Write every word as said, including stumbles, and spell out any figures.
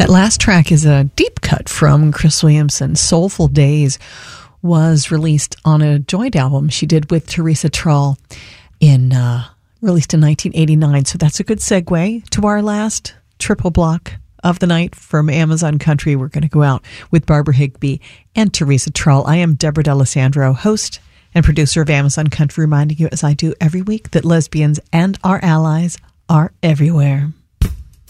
That last track is a deep cut from Chris Williamson. Soulful Days was released on a joint album she did with Teresa Trull in uh, released in nineteen eighty-nine. So that's a good segue to our last triple block of the night from Amazon Country. We're going to go out with Barbara Higbee and Teresa Trull. I am Deborah D'Alessandro, host and producer of Amazon Country, reminding you, as I do every week, that lesbians and our allies are everywhere.